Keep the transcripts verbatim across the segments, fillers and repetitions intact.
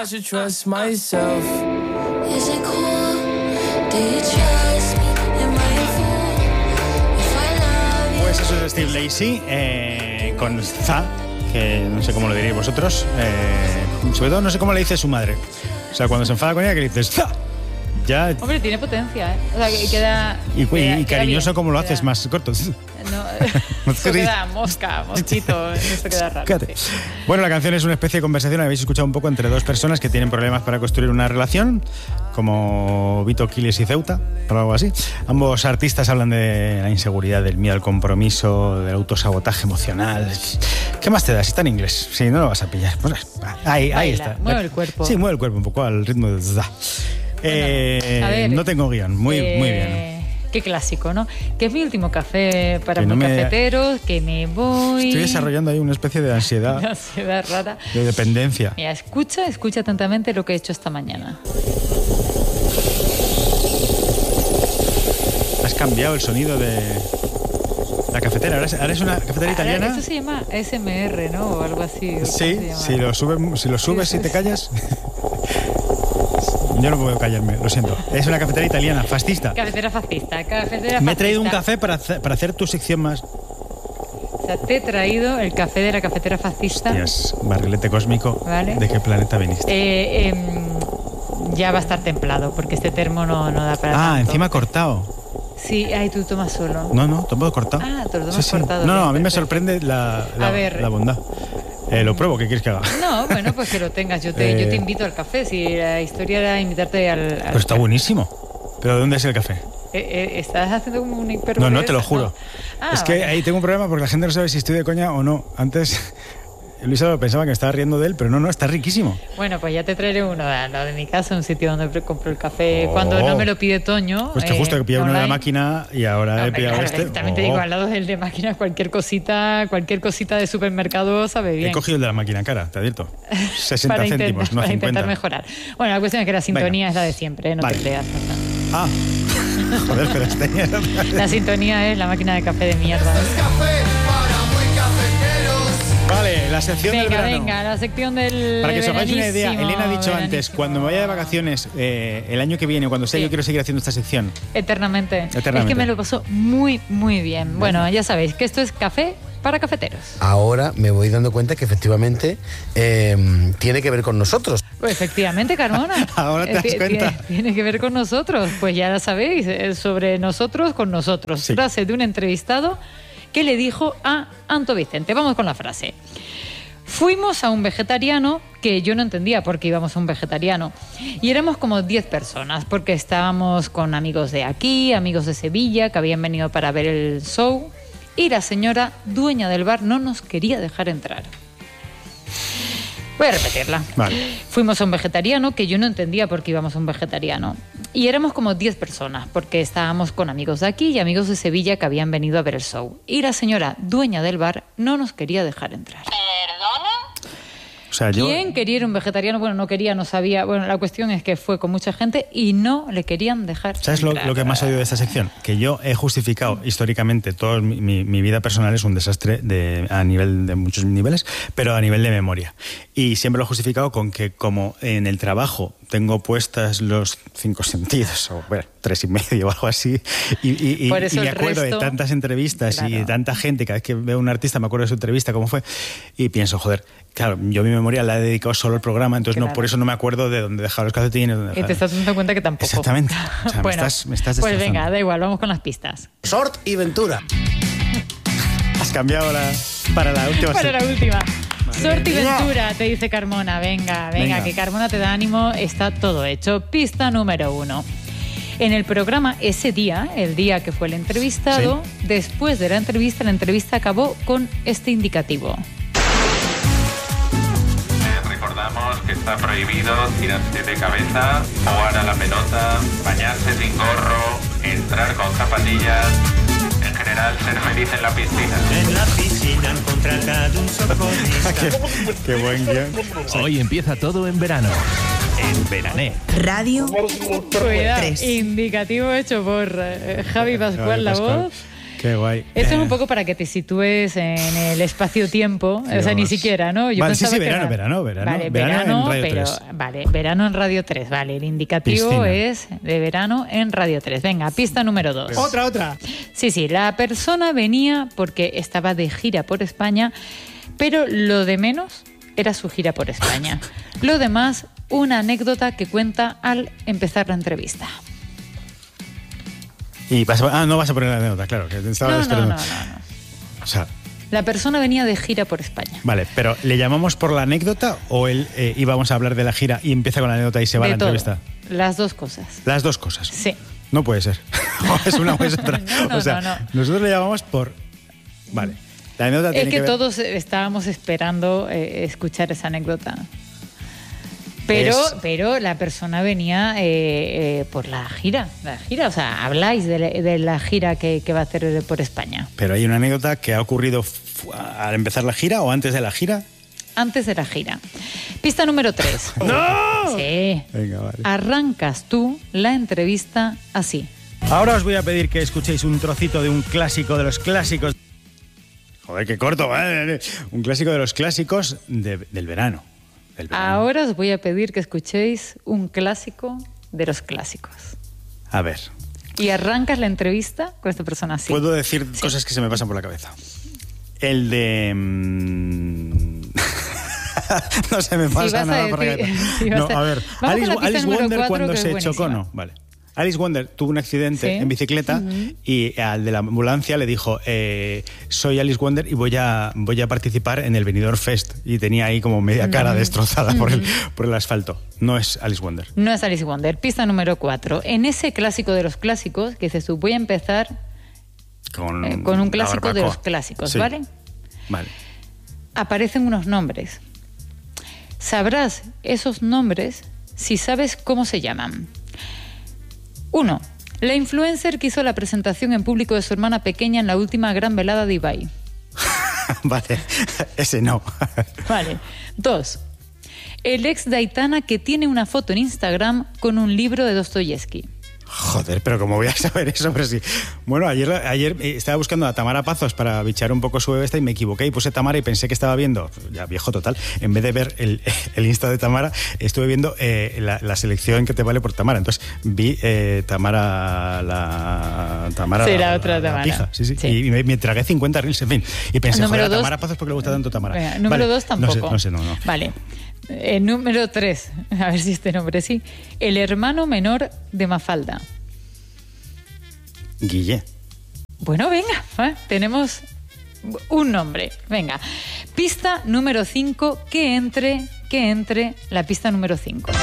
Pues eso es Steve Lacy eh, con Za, que no sé cómo lo diréis vosotros. Eh, sobre todo no sé cómo le dice su madre. O sea, cuando se enfada con ella, que le dices Za. Ya. Hombre, tiene potencia, ¿eh? O sea, que queda... Y, queda, y cariñoso queda como lo queda, haces, más corto. No, eso queda mosca, mosquito, eso queda raro. Sí. Bueno, la canción es una especie de conversación, la habéis escuchado un poco, entre dos personas que tienen problemas para construir una relación, como Vito Quiles y Ceuta, o algo así. Ambos artistas hablan de la inseguridad, del miedo al compromiso, del autosabotaje emocional. ¿Qué más te da? Si está en inglés, si no lo vas a pillar. Pues ahí, ahí está. Mueve el cuerpo. Sí, mueve el cuerpo un poco al ritmo de... Eh, bueno, ver, no tengo guión, muy, eh, muy bien. Qué clásico, ¿no? Que es mi último café para mis no cafeteros, que me voy... Estoy desarrollando ahí una especie de ansiedad. Una ansiedad rara. De dependencia. Mira, escucha, escucha atentamente lo que he hecho esta mañana. Has cambiado el sonido de la cafetera. Ahora es, ahora es una cafetera italiana. Esto se llama A S M R, ¿no? O algo así. Sí, si lo, sube, si lo subes y te callas... Yo no puedo callarme, lo siento. Es una cafetera italiana, fascista. Cafetera fascista, cafetera fascista. Me he traído un café para hacer, para hacer tu sección más. O sea, te he traído el café de la cafetera fascista. Hostias, barrilete cósmico. ¿Vale? ¿De qué planeta viniste? Eh, eh, ya va a estar templado, porque este termo no, no da para Ah, tanto. Encima cortado. Sí, ay, tú tomas solo. No, no, todo cortado. Ah, te lo tomas sí, cortado. Sí. No, no, a mí perfecto. me sorprende la, la, a ver, la bondad. Eh, lo pruebo, ¿qué quieres que haga? No, bueno, pues que lo tengas. Yo te, eh... yo te invito al café. Si la historia era invitarte al... al Pero está buenísimo. ¿Pero dónde es el café? Eh, eh, ¿Estás haciendo como un hiper... No, no, te lo juro. No. Ah, es que vale. ahí tengo un problema porque la gente no sabe si estoy de coña o no. Antes... Luisa lo pensaba que me estaba riendo de él, pero no, no, está riquísimo. Bueno, pues ya te traeré uno de, lo de mi casa, un sitio donde compro el café. Oh. Cuando no me lo pide Toño. Pues que justo eh, que pillaba uno de la máquina y ahora no, he pillado claro, este. También oh. te digo, al lado del de máquina, cualquier cosita, cualquier cosita de supermercado sabe bien. He cogido el de la máquina cara, te advierto. sesenta para céntimos, intentar, no para cincuenta. Intentar mejorar. Bueno, la cuestión es que la sintonía Venga. es la de siempre, no vale. te creas. Ah, joder, pero este... La sintonía es la máquina de café de mierda. Vale, la sección venga, del verano. Venga, la sección del Para que os hagáis una idea, Elena ha dicho veranísimo. antes, cuando me vaya de vacaciones eh, el año que viene, cuando sea, sí. yo quiero seguir haciendo esta sección. Eternamente. Eternamente. Es que me lo pasó muy, muy bien. Bueno, bueno, ya sabéis que esto es café para cafeteros. Ahora me voy dando cuenta que efectivamente eh, tiene que ver con nosotros. Pues efectivamente, Carmona. Ahora te das eh, cuenta. Tiene, tiene que ver con nosotros. Pues ya la sabéis, es sobre nosotros con nosotros. Sí. Frase de un entrevistado que le dijo a Anto Vicente. Vamos con la frase. Fuimos a un vegetariano que yo no entendía por qué íbamos a un vegetariano. Y éramos como diez personas, porque estábamos con amigos de aquí, amigos de Sevilla, que habían venido para ver el show. Y la señora dueña del bar no nos quería dejar entrar. Voy a repetirla. Vale. Fuimos a un vegetariano que yo no entendía por qué íbamos a un vegetariano. Y éramos como diez personas, porque estábamos con amigos de aquí y amigos de Sevilla que habían venido a ver el show. Y la señora dueña del bar no nos quería dejar entrar. ¿Perdona? O sea, yo... ¿Quién quería ir un vegetariano? Bueno, no quería, no sabía. Bueno, la cuestión es que fue con mucha gente y no le querían dejar ¿Sabes lo, entrar? lo que más odio de esta sección? Que yo he justificado históricamente, toda mi, mi, mi vida personal es un desastre de, a nivel de muchos niveles, pero a nivel de memoria. Y siempre lo he justificado con que como en el trabajo tengo puestas los cinco sentidos, o bueno, tres y medio o algo así, y, y, y, y me acuerdo resto, de tantas entrevistas claro. y de tanta gente, cada vez que veo a un artista me acuerdo de su entrevista, cómo fue, y pienso, joder, claro, yo mi memoria la he dedicado solo al programa, entonces claro. no por eso no me acuerdo de dónde dejar los calcetines. Dónde dejar... Y te estás dando cuenta que tampoco. Exactamente. O sea, bueno, me estás, me estás pues venga, da igual, vamos con las pistas. Sort y Ventura. Has cambiado la, para la última. Para la última. Sort y Ventura, te dice Carmona. Venga, venga, venga, que Carmona te da ánimo, está todo hecho. Pista número uno. En el programa ese día, el día que fue el entrevistado, sí. después de la entrevista, la entrevista acabó con este indicativo. Eh, recordamos que está prohibido tirarse de cabeza, jugar a la pelota, bañarse sin gorro, entrar con zapatillas. En general, ser feliz en la piscina. En la piscina han contratado un socorrista. qué, qué buen guión. Hoy empieza todo en verano. En Verané. Radio Cuidado, indicativo hecho por eh, Javi Pascual, la voz. Qué guay. Esto eh. es un poco para que te sitúes en el espacio-tiempo, o sea, ni siquiera, ¿no? Yo vale, sí, sí, que verano, era... verano, verano. Vale, verano, verano, en Radio pero, tres. Vale, verano en Radio tres, vale. El indicativo Piscina. es de verano en Radio tres. Venga, pista número dos. Otra, otra. Sí, sí, la persona venía porque estaba de gira por España, pero lo de menos era su gira por España. Lo demás, una anécdota que cuenta al empezar la entrevista. Y vas a, ah, no vas a poner la anécdota, claro, que te estaba No, no, esperando. no, no, no. O sea, La persona venía de gira por España. vale, pero ¿le llamamos por la anécdota o él eh, íbamos a hablar de la gira y empieza con la anécdota y se va a De la todo. entrevista? Las dos cosas. Las dos cosas. Sí. No puede ser. O es una o es otra. No, no, o sea, no, no. nosotros le llamamos por... Vale. La anécdota Es tiene que, que ver- todos estábamos esperando eh, escuchar esa anécdota. Pero, Es- pero la persona venía eh, eh, por la gira, la gira, o sea, habláis de la, de la gira que, que va a hacer por España. Pero hay una anécdota que ha ocurrido f- al empezar la gira o antes de la gira. Antes de la gira. Pista número tres. ¡No! Sí. Venga, vale. Arrancas tú la entrevista así. Ahora os voy a pedir que escuchéis un trocito de un clásico de los clásicos. Joder, qué corto, ¿vale? Un clásico de los clásicos de- del verano. Del verano. Ahora os voy a pedir que escuchéis un clásico de los clásicos. A ver, Y arrancas la entrevista con esta persona así. puedo decir cosas que se me pasan por la cabeza. El de... mm, no se me Si pasa vas a nada por la decir- cabeza. si vas No, a- a ver, Vamos Alice, con la pista Alice número Wonder cuatro, cuando que es se buenísima. chocó, no, vale. Alice Wonder tuvo un accidente Sí. en bicicleta y al de la ambulancia le dijo, eh, soy Alice Wonder y voy a, voy a participar en el Benidorm Fest. Y tenía ahí como media cara destrozada por, el, por el asfalto. No es Alice Wonder. No es Alice Wonder. Pista número cuatro. En ese clásico de los clásicos, que dices tú, voy a empezar Con, eh, con un la clásico de barbacoa. los clásicos, Sí. ¿vale? Vale. Aparecen unos nombres. Sabrás esos nombres si sabes cómo se llaman. Uno. La influencer que hizo la presentación en público de su hermana pequeña en la última gran velada de Ibai. Vale, ese no. Vale. Dos. El ex de Aitana que tiene una foto en Instagram con un libro de Dostoyevsky. Joder, pero ¿cómo voy a saber eso? Pero sí. Bueno, ayer, ayer estaba buscando a Tamara Pazos para bichar un poco su bebesta y me equivoqué y puse Tamara y pensé que estaba viendo, ya viejo total, en vez de ver el, el Insta de Tamara, estuve viendo eh, la, la selección que te vale por Tamara. Entonces vi eh, Tamara, la Tamara, Sí, la otra la Tamara. pija. Sí, sí. Sí. Y me, me tragué cincuenta reels, en fin. Y pensé, Número joder, a dos. Tamara Pazos, ¿por qué le gusta tanto Tamara? Venga, número Vale, dos tampoco. No sé, no sé, no, no. Vale. Eh, número tres. A ver si este nombre sí. El hermano menor de Mafalda. Guille. Bueno, venga, ¿eh? Tenemos un nombre. Venga. Pista número cinco, que entre, que entre la pista número cinco.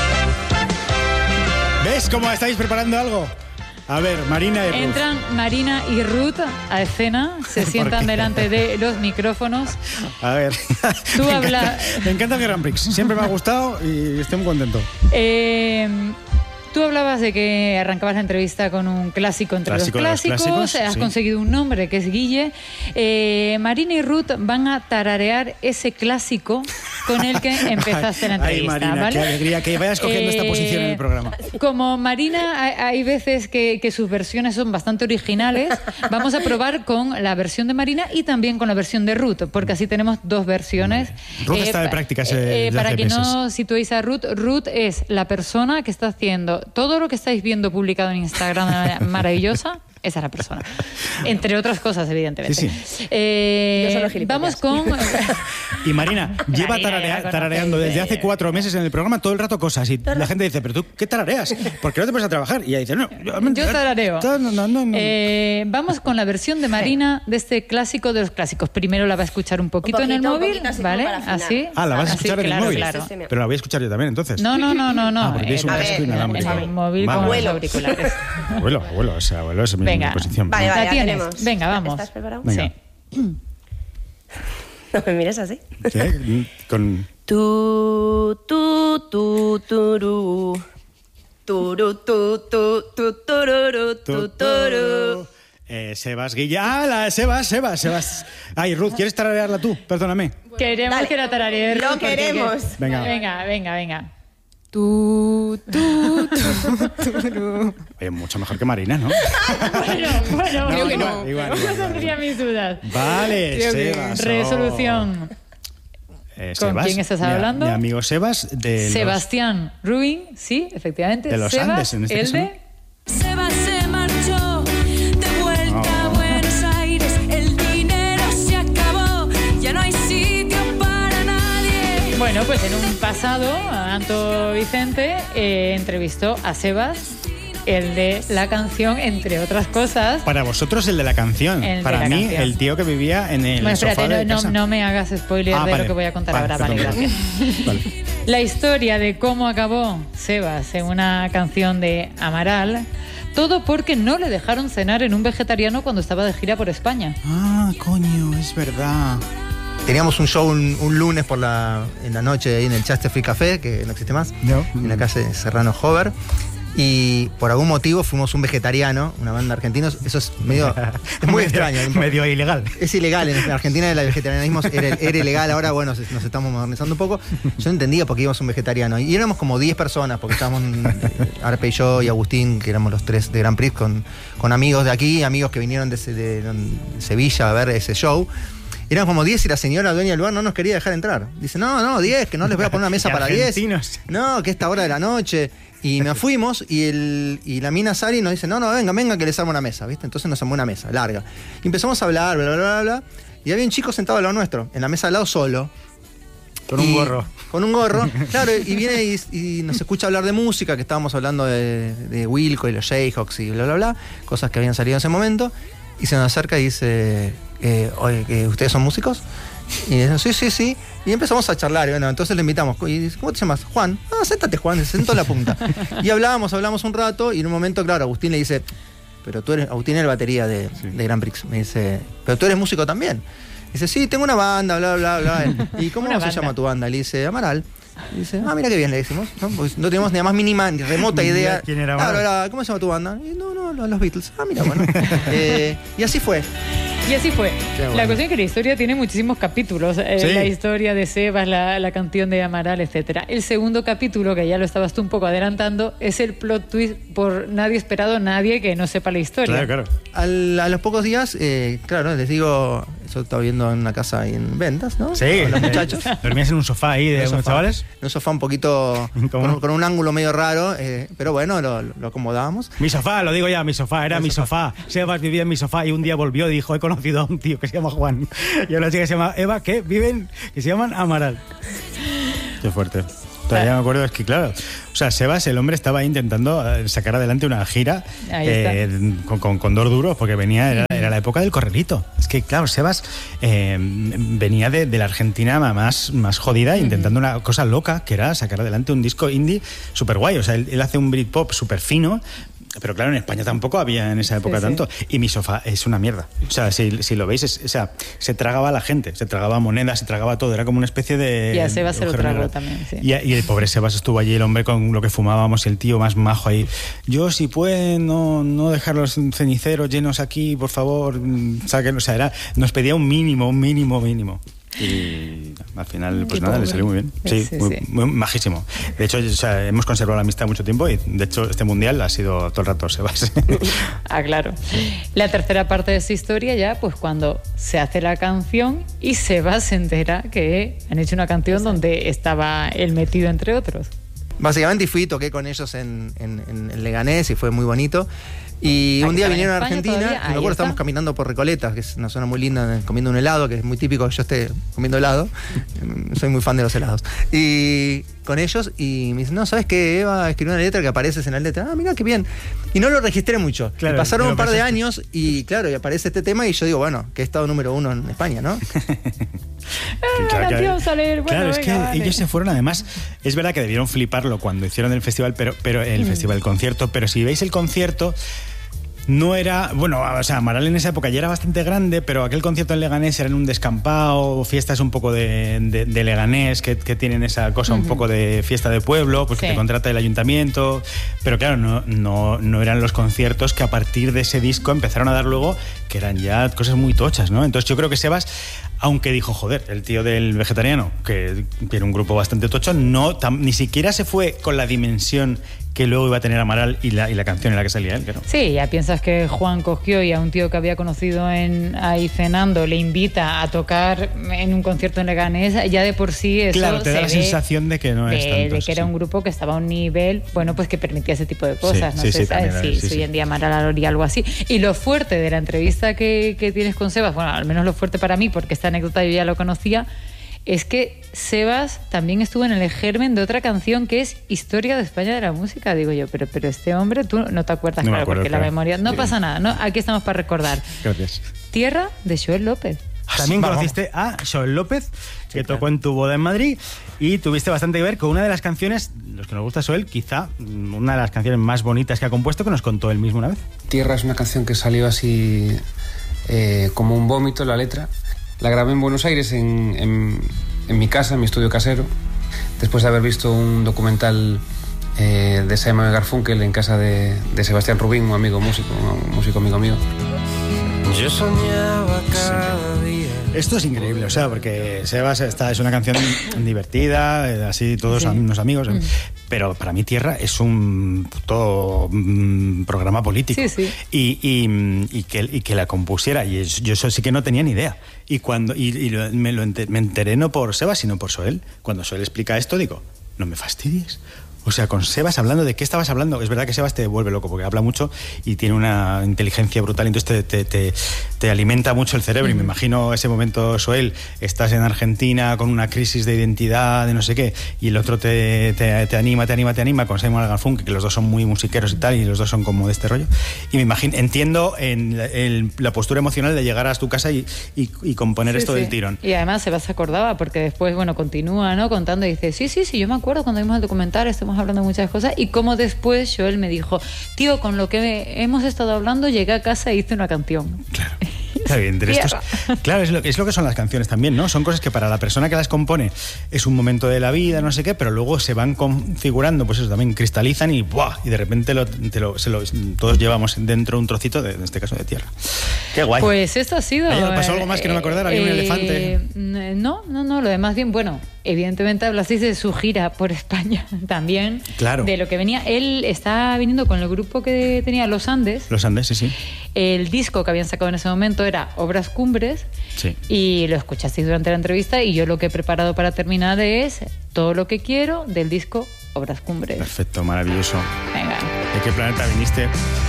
¿Ves cómo estáis preparando algo? A ver, Marina y Ruth. Entran Marina y Ruth a escena, se sientan qué? delante de los micrófonos. A ver. Tú me, habla- encanta, me encanta el Grand Prix. Siempre me ha gustado y estoy muy contento. Eh, Tú hablabas de que arrancabas la entrevista con un clásico entre Clásico de los los clásicos, clásicos, has sí. conseguido un nombre que es Guille. Eh, Marina y Ruth van a tararear ese clásico con el que empezaste la Ay, entrevista. Marina, ¿vale? qué alegría que vayas cogiendo esta posición en el programa. Como Marina, hay, hay veces que, que sus versiones son bastante originales, vamos a probar con la versión de Marina y también con la versión de Ruth, porque así tenemos dos versiones. Ruth está de pa- prácticas, eh, desde Para hace que no meses. situéis a Ruth, Ruth es la persona que está haciendo todo lo que estáis viendo publicado en Instagram de manera maravillosa. Esa es la persona. Entre otras cosas, evidentemente. Sí, Eh, Yo solo gilipollas. vamos con... Y Marina, lleva Marina, tararea- ya la conocéis. tarareando desde hace cuatro meses en el programa todo el rato cosas. Y la gente dice, ¿pero tú qué tarareas? ¿Por qué no te pones a trabajar? Y ella dice, no. Yo tarareo. No, no, no, no. Eh, vamos con la versión de Marina de este clásico de los clásicos. Primero la va a escuchar un poquito, Un en el poquito, un móvil, poquito, así ¿vale? como para afinar. Así. Ah, la vas a así, escuchar en el claro, móvil. Claro. Sí, sí, sí. Pero la voy a escuchar yo también, entonces. No, no, no, no, no. Ah, porque tienes un Eh, casco en- inalámbrico. en el móvil Vale. con los Abuelo. auriculares. Abuelo, abuelo, o sea, abuelo es mi, Venga. mi posición. Vale, vale, La ya tienes. tenemos. Venga, vamos. ¿Estás preparado? Venga. Sí. No me mires así. ¿Qué? Con... Tu, tu, tu, turu. Turu, tu, tu, tu, tururu, tu, turu. Eh, Sebas Guille. ¡Ah, la Sebas, Sebas, Sebas! Ay, Ruth, ¿quieres tararearla tú? Perdóname. Queremos Dale. que la tararees. Lo porque- queremos. Venga. Venga, venga, venga. Tu, tu, tu, tu. Oye, mucho mejor que Marina, ¿no? Bueno, bueno, No, creo que igual, no. igual, Yo igual, tendría mis dudas. Vale, Creo que Sebas. oh. Resolución. Eh, ¿Con Sebas, quién estás mi a- hablando? Mi amigo Sebas de los- Sebastián Rubin, sí, efectivamente. De los Sebas, Andes, en este el caso, de... ¿no? Sebas se marchó de vuelta Oh. a Buenos Aires. El dinero se acabó, ya no hay sitio para nadie. Bueno, pues en un pasado, Anto Vicente eh, entrevistó a Sebas, el de la canción, entre otras cosas. Para vosotros el de la canción. El de Para la mí, canción. el tío que vivía en el Bueno, sofá espérate, de no, no, casa. no me hagas spoiler Ah, de vale. lo que voy a contar Vale, ahora. Vale, perdón, gracias. Vale. La historia de cómo acabó Sebas en una canción de Amaral, todo porque no le dejaron cenar en un vegetariano cuando estaba de gira por España. Ah, coño, es verdad. Teníamos un show un, un lunes por la, en la noche ahí en el Chester Free Café, que no existe más, No. en la calle Serrano Hover. Y por algún motivo fuimos un vegetariano, una banda de argentinos. Eso es medio. Es muy extraño. Medio ilegal. Es ilegal. En Argentina el vegetarianismo era, era ilegal. Ahora, bueno, nos estamos modernizando un poco. Yo no entendía por qué íbamos un vegetariano. Y éramos como diez personas, porque estábamos eh, Arpe y yo y Agustín, que éramos los tres de Grand Prix, con, con amigos de aquí, amigos que vinieron de, de, de Sevilla a ver ese show. Eran como diez y la señora dueña del lugar no nos quería dejar entrar. Dice, no, no, diez, que no les voy a poner una mesa Y para diez. argentinos. No, que esta hora de la noche. Y nos fuimos y, el, y la mina Sari nos dice, no, no, venga, venga, que les armo una mesa, ¿viste? Entonces nos armó una mesa, larga. Y empezamos a hablar, bla, bla, bla, bla. Y había un chico sentado al lado nuestro, en la mesa al lado solo. Con un Y- gorro. Con un gorro, claro, y viene y, y nos escucha hablar de música, que estábamos hablando de, de Wilco y los Jayhawks y bla, bla, bla, cosas que habían salido en ese momento, y se nos acerca y dice, eh, oye, ¿que ¿ustedes son músicos? Y dice, sí, sí, sí, y empezamos a charlar, y bueno, entonces le invitamos, y dice, ¿cómo te llamas? Juan. Ah, séntate, Juan, se sentó a la punta. Y hablábamos, hablamos un rato, y en un momento, claro, Agustín le dice, pero tú eres, Agustín era el batería de, de Grand Prix, me dice, pero tú eres músico también. Dice, sí, tengo una banda, bla, bla, bla. ¿Y cómo Una se banda. llama tu banda? Le dice, Amaral. Y dice, ah, mira qué bien, le decimos. No, pues no teníamos ni la más mínima, ni remota idea. ¿Quién era Claro, Amaral? era, ¿cómo se llama tu banda? Y, no, no, los Beatles. Ah, mira, bueno. Eh, y así fue. Y así fue. Qué bueno. La cuestión es que la historia tiene muchísimos capítulos. Eh, Sí. La historia de Sebas, la, la canción de Amaral, etcétera. El segundo capítulo, que ya lo estabas tú un poco adelantando, es el plot twist por nadie esperado, nadie que no sepa la historia. Claro, claro. Al- a los pocos días, eh, claro, les digo, yo estaba viviendo en una casa ahí en Ventas, ¿no? Sí, Con los muchachos. dormías en un sofá ahí de En un unos sofá, chavales. en un sofá un poquito Incómodo. con, con un ángulo medio raro, eh, pero bueno, lo, lo acomodábamos. Mi sofá, lo digo ya, mi sofá, era El mi sofá. Sebas vivía en mi sofá y un día volvió y dijo, he conocido a un tío que se llama Juan y a una chica que se llama Eva, que viven, que se llaman Amaral. Qué fuerte. Todavía me acuerdo, es que claro, o sea, Sebas, el hombre estaba intentando eh, sacar adelante una gira Ahí eh, con, con, con dos duros, porque venía, era, era la época del corralito. Es que, claro, Sebas eh, venía de, de la Argentina más, más jodida, intentando una cosa loca, que era sacar adelante un disco indie súper guay. O sea, él, él hace un Britpop súper fino. Pero claro, en España tampoco había en esa época Sí, sí. tanto. Y mi sofá es una mierda. O sea, si, si lo veis, es- o sea, se tragaba a la gente, se tragaba monedas, se tragaba todo. Era como una especie de... Y a Sebas se lo agujero tragó negro. también, sí. Y, y el pobre Sebas estuvo allí, el hombre con lo que fumábamos, el tío más majo ahí. Yo, si pueden, no, no dejar los ceniceros llenos aquí, por favor, mm, saquen. O sea, era, nos pedía un mínimo, un mínimo, mínimo. Y al final, pues Qué nada, le pobre. salió muy bien. Sí, Sí, muy, sí. muy majísimo. De hecho, o sea, hemos conservado la amistad mucho tiempo y, de hecho, este mundial ha sido todo el rato Sebas. Ah, claro. La tercera parte de esta historia ya, pues cuando se hace la canción y Sebas se entera que han hecho una canción donde estaba él metido, entre otros. Básicamente, y fui y toqué con ellos en, en, en Leganés y fue muy bonito. Y Ah, un que día estaban en vinieron a España Argentina todavía. y me Ahí acuerdo, estábamos está. caminando por Recoleta, que es una zona muy linda, comiendo un helado, que es muy típico que yo esté comiendo helado. Soy muy fan de los helados. Y con ellos, y me dicen, no, ¿sabes qué? Eva escribió una letra que apareces en la letra. Ah, mira qué bien. Y no lo registré mucho. Claro, y pasaron no un par de pasaste. años y claro, y aparece este tema y yo digo, bueno, que he estado número uno en España, ¿no? Ah, la canción sale, bueno, claro, es venga, que vale. ellos se fueron, además, es verdad que debieron fliparlo cuando hicieron el festival, pero, pero el festival, el concierto, pero si veis el concierto, no era, bueno, o sea, Amaral en esa época ya era bastante grande, pero aquel concierto en Leganés era en un descampado, fiestas un poco de, de, de Leganés, que, que tienen esa cosa un poco de fiesta de pueblo, pues que Sí. te contrata el ayuntamiento, pero claro, no, no, no eran los conciertos que a partir de ese disco empezaron a dar luego, que eran ya cosas muy tochas, ¿no? Entonces yo creo que Sebas Aunque dijo, joder, el tío del Vegetariano, que tiene un grupo bastante tocho, no, tam, ni siquiera se fue con la dimensión que luego iba a tener Amaral y la, y la canción en la que salía él. ¿No? Sí, ya piensas que Juan cogió y a un tío que había conocido en ahí cenando le invita a tocar en un concierto en Leganés, ya de por sí eso claro, te da se la ve sensación de que no de, es tanto. de que era sí. un grupo que estaba a un nivel, bueno, pues que permitía ese tipo de cosas. Sí, no sí, sé sí, ¿sabes? también, si, sí, si sí. hoy en día Amaral haría algo así. Y lo fuerte de la entrevista que, que tienes con Sebas, bueno, al menos lo fuerte para mí, porque esta anécdota yo ya lo conocía, es que Sebas también estuvo en el germen de otra canción que es Historia de España de la música. Digo yo, pero, pero este hombre, tú no te acuerdas, no claro, acuerdo, porque claro. la memoria... No sí. pasa nada, ¿no? Aquí estamos para recordar. Gracias. Tierra de Joel López. También Vamos. conociste a Joel López, que Sí, tocó claro. en tu boda en Madrid, y tuviste bastante que ver con una de las canciones, los que nos gusta Joel, quizá una de las canciones más bonitas que ha compuesto, que nos contó él mismo una vez. Tierra es una canción que salió así eh, como un vómito, la letra. La grabé en Buenos Aires, en, en, en mi casa, en mi estudio casero, después de haber visto un documental eh, de Simon y Garfunkel en casa de, de Sebastián Rubín, un amigo músico, un músico amigo mío. Yo soñaba cada día. Esto es increíble, o sea, porque Sebas esta es una canción divertida, eh, así todos Sí. unos amigos, Mm. pero para mí Tierra es un puto mm, programa político. Sí, sí. Y, y, y, que, y que la compusiera, y es- yo eso sí que no tenía ni idea. Y cuando y, y lo- me, lo enter- me enteré no por Sebas, sino por Joel. Cuando Joel explica esto, digo, no me fastidies. O sea, con Sebas hablando de qué estabas hablando. Es verdad que Sebas te vuelve loco porque habla mucho y tiene una inteligencia brutal, entonces te, te, te, te alimenta mucho el cerebro. Y me imagino ese momento, Joel, estás en Argentina con una crisis de identidad, de no sé qué, y el otro te, te, te anima, te anima, te anima con Simon Garfunkel, que los dos son muy musiqueros y tal, y los dos son como de este rollo. Y me imagino, entiendo en la, en la postura emocional de llegar a tu casa y, y, y componer Sí, esto sí. del tirón. Y además Sebas se acordaba porque después, bueno, continúa, ¿no? Contando y dice, sí, sí, sí, yo me acuerdo cuando vimos el documental, estamos hablando de muchas cosas, y como después Joel me dijo, tío, con lo que hemos estado hablando, llegué a casa e hice una canción. Claro. Está bien, entre estos, claro, es lo, es lo que son las canciones también, ¿no? Son cosas que para la persona que las compone es un momento de la vida, no sé qué, pero luego se van configurando, pues eso, también cristalizan y ¡buah! Y de repente lo, te lo, se lo, todos llevamos dentro un trocito, de, en este caso, de tierra. ¡Qué guay! Pues esto ha sido... Ayer pasó algo más que no me acordara, había un elefante. No, no, no, lo demás bien, bueno, evidentemente hablasteis de su gira por España también, Claro. de lo que venía. Él está viniendo con el grupo que tenía Los Andes. Los Andes, sí, sí. El disco que habían sacado en ese momento era Obras Cumbres, Sí. y lo escuchasteis durante la entrevista, y yo lo que he preparado para terminar es Todo lo que quiero del disco Obras Cumbres. Perfecto, maravilloso. Venga. ¿De qué planeta viniste?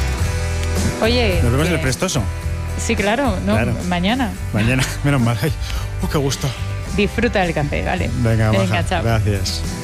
Oye, Nos vemos en que- el Prestoso. Sí, claro, no, Claro. mañana. Mañana, menos mal. Ay, ¡uh, qué gusto! Disfruta del café, ¿vale? Venga, Venga, maja, chao. gracias.